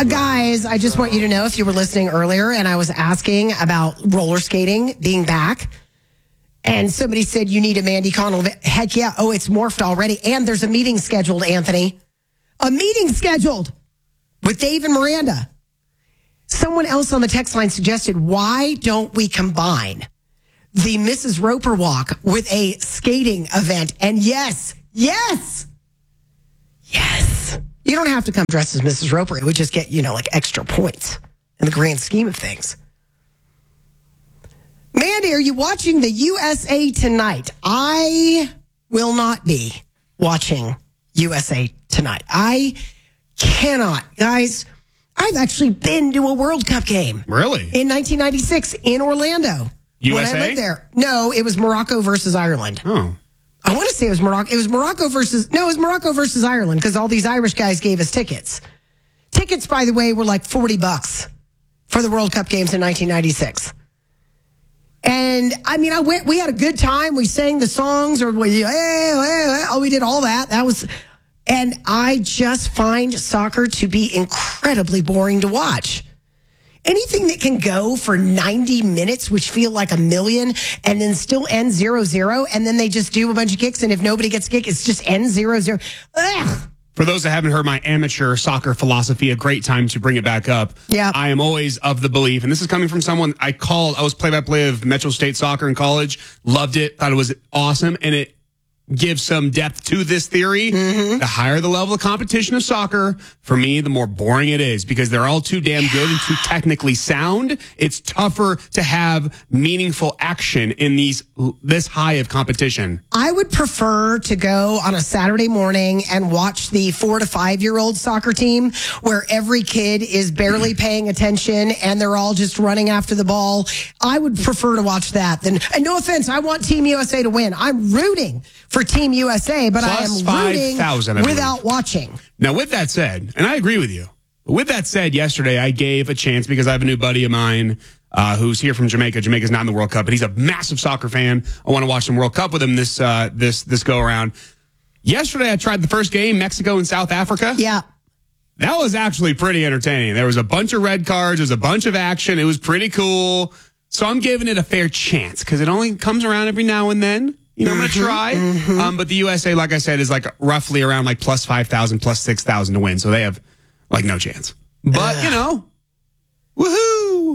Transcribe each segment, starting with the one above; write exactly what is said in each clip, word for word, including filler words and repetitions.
Uh, guys, I just want you to know, if you were listening earlier and I was asking about roller skating being back, and somebody said you need a Mandy Connell. Heck yeah. Oh, it's morphed already. And there's a meeting scheduled, Anthony. A meeting scheduled with Dave and Miranda. Someone else on the text line suggested, why don't we combine the Missus Roper Walk with a skating event? And yes, yes, yes. You don't have to come dressed as Missus Roper. It would just get, you know, like extra points in the grand scheme of things. Mandy, are you watching the U S A tonight? I will not be watching U S A tonight. I cannot. Guys, I've actually been to a World Cup game. Really? In nineteen ninety-six in Orlando. U S A? When I lived there. No, it was Morocco versus Ireland. Oh. I want to say it was Morocco. It was Morocco versus, no, it was Morocco versus Ireland because all these Irish guys gave us tickets. Tickets, by the way, were like forty bucks for the World Cup games in nineteen ninety-six. And I mean, I went, we had a good time. We sang the songs or we, hey, hey, hey, oh, we did all that. That was, and I just find soccer to be incredibly boring to watch. Anything that can go for ninety minutes, which feel like a million, and then still end zero zero, and then they just do a bunch of kicks, and if nobody gets a kick, it's just end zero zero. Ugh. For those that haven't heard my amateur soccer philosophy, a great time to bring it back up. Yeah. I am always of the belief, and this is coming from someone I called, I was play-by-play of Metro State Soccer in college, loved it, thought it was awesome, and it gives some depth to this theory. Mm-hmm. The higher the level of competition of soccer, for me, the more boring it is because they're all too damn good and too technically sound. It's tougher to have meaningful action in these this high of competition. I would prefer to go on a Saturday morning and watch the four to five year old soccer team where every kid is barely paying attention and they're all just running after the ball. I would prefer to watch that than, and no offense, I want Team U S A to win. I'm rooting for Team U S A, but Plus I am rooting five thousand without watching. Now, with that said, and I agree with you, but with that said, yesterday I gave a chance because I have a new buddy of mine uh, who's here from Jamaica. Jamaica's not in the World Cup, but he's a massive soccer fan. I want to watch some World Cup with him this uh, this this go around. Yesterday I tried the first game, Mexico and South Africa. Yeah. That was actually pretty entertaining. There was a bunch of red cards. There was a bunch of action. It was pretty cool. So I'm giving it a fair chance because it only comes around every now and then. You know, I'm going to try. Mm-hmm. Um, but the U S A, like I said, is like roughly around like plus five thousand, plus six thousand to win. So they have like no chance. But, uh, you know, woohoo.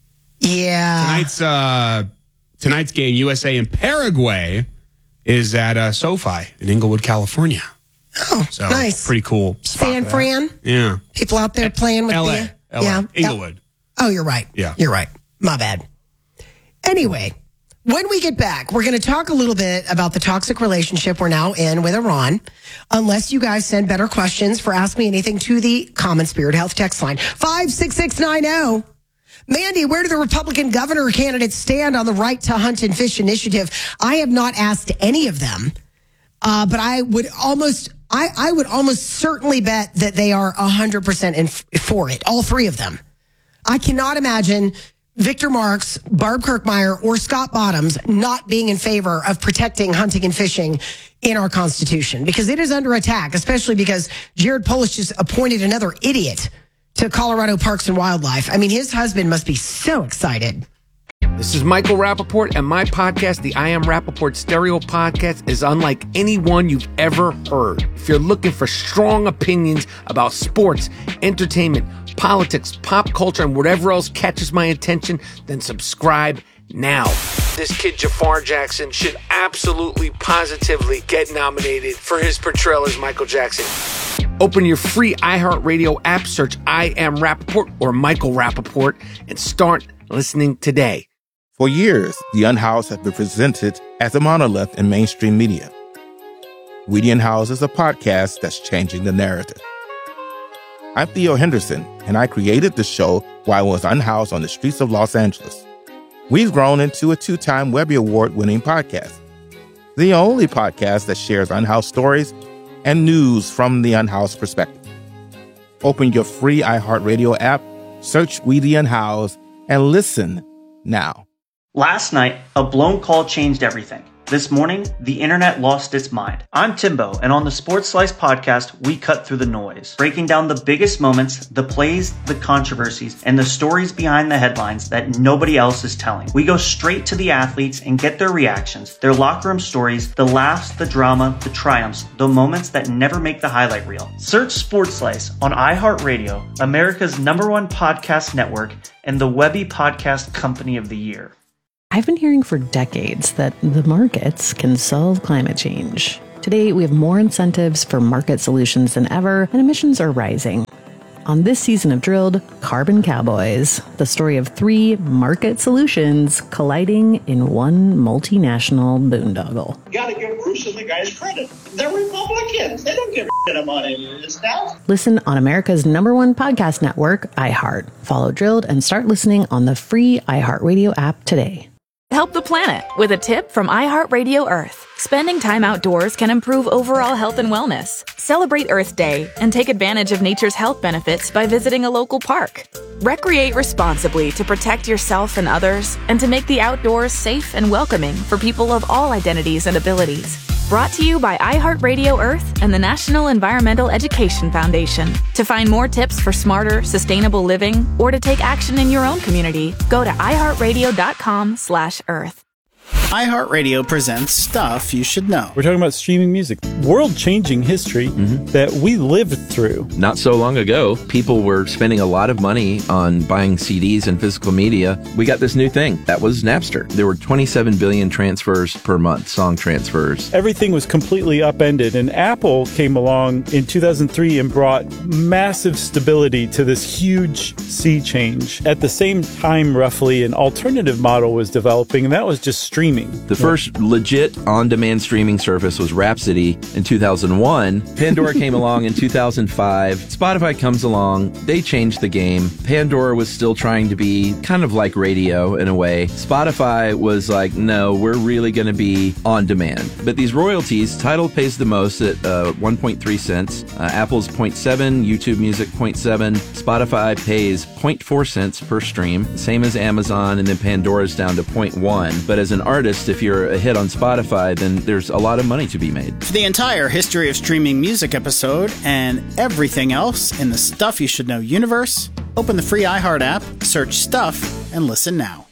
Yeah. Tonight's, uh, tonight's game, U S A and Paraguay, is at uh, SoFi in Inglewood, California. Oh, so, nice. Pretty cool spot. San Fran? Yeah. People out there playing with L A. the... L A. Yeah. Inglewood. Oh, you're right. Yeah. You're right. My bad. Anyway, when we get back, we're going to talk a little bit about the toxic relationship we're now in with Iran. Unless you guys send better questions for Ask Me Anything to the Common Spirit Health text line. five six six nine zero. Mandy, where do the Republican governor candidates stand on the right to hunt and fish initiative? I have not asked any of them, uh, but I would almost... I, I would almost certainly bet that they are one hundred percent in, for it, all three of them. I cannot imagine Victor Marks, Barb Kirkmeyer, or Scott Bottoms not being in favor of protecting hunting and fishing in our Constitution because it is under attack, especially because Jared Polis just appointed another idiot to Colorado Parks and Wildlife. I mean, his husband must be so excited. This is Michael Rappaport, and my podcast, the I Am Rappaport Stereo Podcast, is unlike any one you've ever heard. If you're looking for strong opinions about sports, entertainment, politics, pop culture, and whatever else catches my attention, then subscribe now. This kid, Jafar Jackson, should absolutely, positively get nominated for his portrayal as Michael Jackson. Open your free iHeartRadio app, search I Am Rappaport or Michael Rappaport, and start listening today. For years, The Unhoused has been presented as a monolith in mainstream media. We the Unhoused is a podcast that's changing the narrative. I'm Theo Henderson, and I created the show while I was unhoused on the streets of Los Angeles. We've grown into a two-time Webby Award-winning podcast, the only podcast that shares unhoused stories and news from the unhoused perspective. Open your free iHeartRadio app, search We the Unhoused, and listen now. Last night, a blown call changed everything. This morning, the internet lost its mind. I'm Timbo, and on the Sports Slice podcast, we cut through the noise, breaking down the biggest moments, the plays, the controversies, and the stories behind the headlines that nobody else is telling. We go straight to the athletes and get their reactions, their locker room stories, the laughs, the drama, the triumphs, the moments that never make the highlight reel. Search Sports Slice on iHeartRadio, America's number one podcast network, and the Webby Podcast Company of the Year. I've been hearing for decades that the markets can solve climate change. Today, we have more incentives for market solutions than ever, and emissions are rising. On this season of Drilled, Carbon Cowboys, the story of three market solutions colliding in one multinational boondoggle. You gotta give Bruce and the guys credit. They're Republicans. They don't give a shit about any of this now. Listen on America's number one podcast network, iHeart. Follow Drilled and start listening on the free iHeartRadio app today. Help the planet with a tip from iHeartRadio Earth. Spending time outdoors can improve overall health and wellness. Celebrate Earth Day and take advantage of nature's health benefits by visiting a local park. Recreate responsibly to protect yourself and others, and to make the outdoors safe and welcoming for people of all identities and abilities. Brought to you by iHeartRadio Earth and the National Environmental Education Foundation. To find more tips for smarter, sustainable living, or to take action in your own community, go to iHeartRadio.com slash Earth. iHeartRadio presents Stuff You Should Know. We're talking about streaming music, world-changing history mm-hmm. that we lived through. Not so long ago, people were spending a lot of money on buying C Ds and physical media. We got this new thing. That was Napster. There were twenty-seven billion transfers per month, song transfers. Everything was completely upended, and Apple came along in two thousand three and brought massive stability to this huge sea change. At the same time, roughly, an alternative model was developing, and that was just streaming. The first legit on-demand streaming service was Rhapsody in two thousand one. Pandora came along in two thousand five. Spotify comes along. They changed the game. Pandora was still trying to be kind of like radio in a way. Spotify was like, no, we're really going to be on demand. But these royalties, Tidal pays the most at uh, one point three cents. Uh, Apple's zero point seven, YouTube Music zero point seven. Spotify pays zero point four cents per stream, same as Amazon, and then Pandora's down to zero point one. But as an artist, if you're a hit on Spotify, then there's a lot of money to be made. For the entire history of streaming music episode and everything else in the Stuff You Should Know universe, open the free iHeart app, search Stuff, and listen now.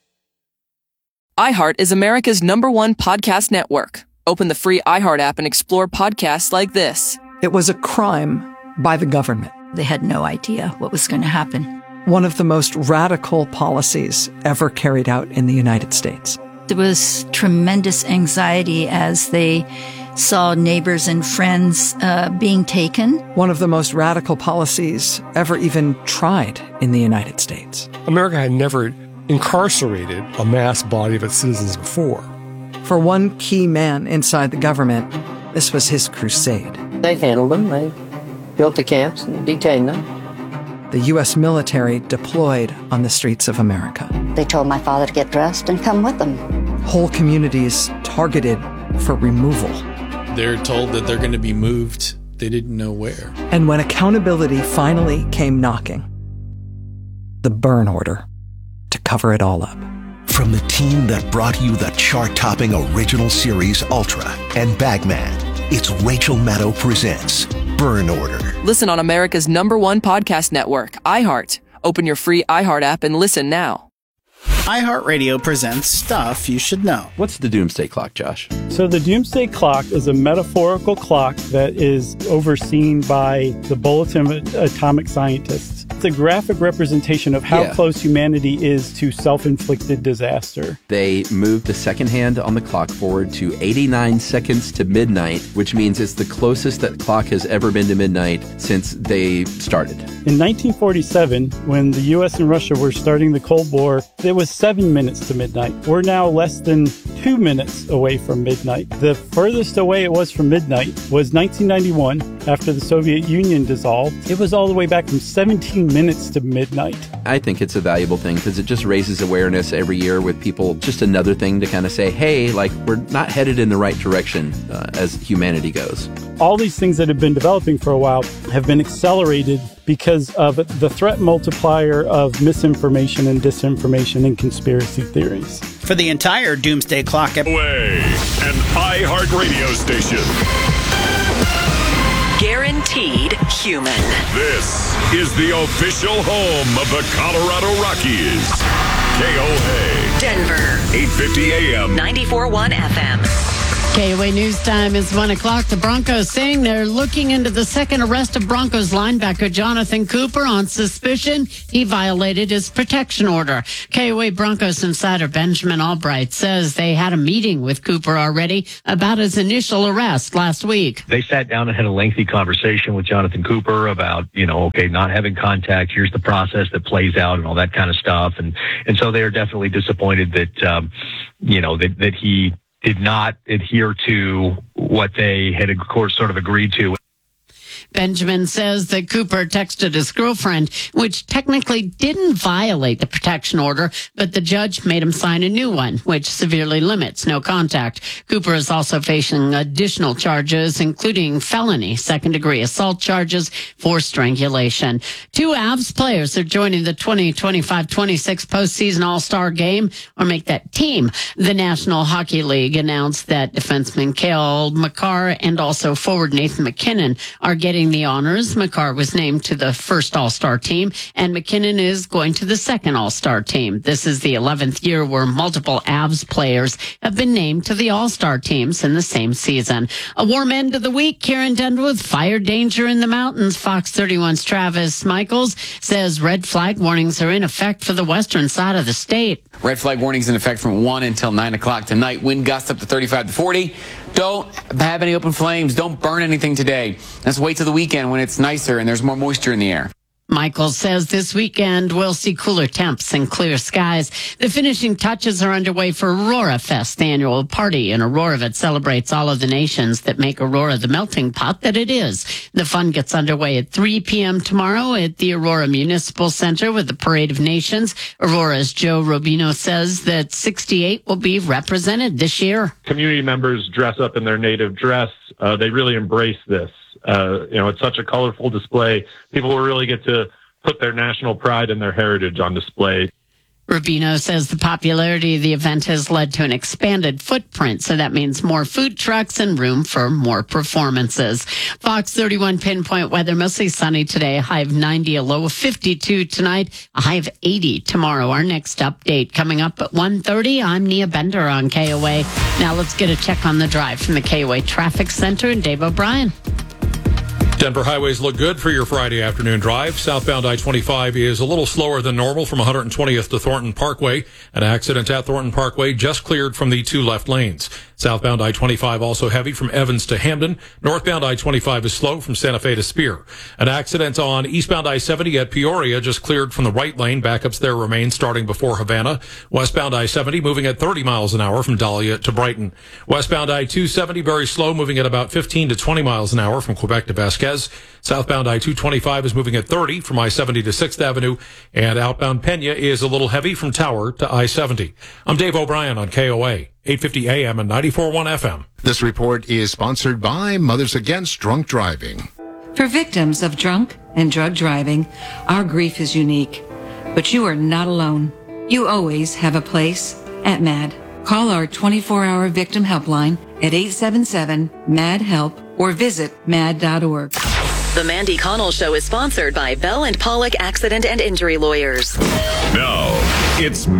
iHeart is America's number one podcast network. Open the free iHeart app and explore podcasts like this. It was a crime by the government. They had no idea what was going to happen. One of the most radical policies ever carried out in the United States. There was tremendous anxiety as they saw neighbors and friends uh, being taken. One of the most radical policies ever even tried in the United States. America had never incarcerated a mass body of its citizens before. For one key man inside the government, this was his crusade. They handled them. They built the camps and detained them. The U S military deployed on the streets of America. They told my father to get dressed and come with them. Whole communities targeted for removal. They're told that they're going to be moved. They didn't know where. And when accountability finally came knocking, the burn order to cover it all up. From the team that brought you the chart-topping original series Ultra and Bagman, it's Rachel Maddow presents Burn Order. Listen on America's number one podcast network, iHeart. Open your free iHeart app and listen now. iHeartRadio presents Stuff You Should Know. What's the Doomsday Clock, Josh? So the Doomsday Clock is a metaphorical clock that is overseen by the Bulletin of Atomic Scientists. It's a graphic representation of how yeah. close humanity is to self-inflicted disaster. They moved the second hand on the clock forward to eighty-nine seconds to midnight, which means it's the closest that clock has ever been to midnight since they started. In nineteen forty-seven, when the U S and Russia were starting the Cold War, it was seven minutes to midnight. We're now less than two minutes away from midnight. The furthest away it was from midnight was nineteen ninety-one, after the Soviet Union dissolved. It was all the way back from seventeen minutes to midnight. I think it's a valuable thing because it just raises awareness every year with people. Just another thing to kind of say, hey, like, we're not headed in the right direction uh, as humanity goes. All these things that have been developing for a while have been accelerated because of the threat multiplier of misinformation and disinformation and conspiracy theories. For the entire Doomsday Clock... Way, an iHeart radio station. Guaranteed human. This is the official home of the Colorado Rockies. K O A. Denver. eight fifty A M. ninety-four point one F M. K O A News Time is one o'clock. The Broncos saying they're looking into the second arrest of Broncos linebacker Jonathan Cooper on suspicion he violated his protection order. K O A Broncos insider Benjamin Albright says they had a meeting with Cooper already about his initial arrest last week. They sat down and had a lengthy conversation with Jonathan Cooper about, you know, okay, not having contact. Here's the process that plays out and all that kind of stuff. And, and so they are definitely disappointed that, um, you know, that, that he did not adhere to what they had, of course, sort of agreed to. Benjamin says that Cooper texted his girlfriend, which technically didn't violate the protection order, but the judge made him sign a new one, which severely limits no contact. Cooper is also facing additional charges, including felony second-degree assault charges for strangulation. Two Avs players are joining the twenty twenty-five twenty-six postseason All-Star game, or make that team. The National Hockey League announced that defenseman Cale Makar and also forward Nathan MacKinnon are getting the honors. Makar was named to the first All-Star team, and McKinnon is going to the second All-Star team. This is the eleventh year where multiple Avs players have been named to the All-Star teams in the same season. A warm end of the week here in Denver with fire danger in the mountains. Fox thirty-one's Travis Michaels says red flag warnings are in effect for the western side of the state. Red flag warnings in effect from one until nine o'clock tonight. Wind gusts up to thirty-five to forty. Don't have any open flames. Don't burn anything today. Let's wait till the weekend when it's nicer and there's more moisture in the air. Michael says this weekend we'll see cooler temps and clear skies. The finishing touches are underway for Aurora Fest, the annual party in Aurora that celebrates all of the nations that make Aurora the melting pot that it is. The fun gets underway at three p.m. tomorrow at the Aurora Municipal Center with the Parade of Nations. Aurora's Joe Robino says that sixty-eight will be represented this year. Community members dress up in their native dress. Uh, they really embrace this. Uh, you know, it's such a colorful display. People will really get to put their national pride and their heritage on display. Rubino says the popularity of the event has led to an expanded footprint, so that means more food trucks and room for more performances. Fox thirty-one pinpoint weather, mostly sunny today, a high of ninety, a low of fifty-two tonight, a high of eighty tomorrow. Our next update coming up at one thirty. I'm Nia Bender on K O A. Now let's get a check on the drive from the K O A Traffic Center and Dave O'Brien. Denver highways look good for your Friday afternoon drive. Southbound I twenty-five is a little slower than normal from one hundred twentieth to Thornton Parkway. An accident at Thornton Parkway just cleared from the two left lanes. Southbound I twenty-five also heavy from Evans to Hamden. Northbound I twenty-five is slow from Santa Fe to Spear. An accident on eastbound I seventy at Peoria just cleared from the right lane. Backups there remain starting before Havana. Westbound I seventy moving at thirty miles an hour from Dahlia to Brighton. Westbound I two seventy very slow, moving at about fifteen to twenty miles an hour from Quebec to Vasquez. Southbound I two twenty-five is moving at thirty from I seventy to sixth Avenue, and outbound Pena is a little heavy from Tower to I seventy. I'm Dave O'Brien on K O A, eight fifty A M and ninety-four point one F M. This report is sponsored by Mothers Against Drunk Driving. For victims of drunk and drug driving, our grief is unique, but you are not alone. You always have a place at MAD. Call our twenty-four hour victim helpline at eight seven seven, M A D, HELP or visit mad dot org. The Mandy Connell Show is sponsored by Bell and Pollock Accident and Injury Lawyers. Now, it's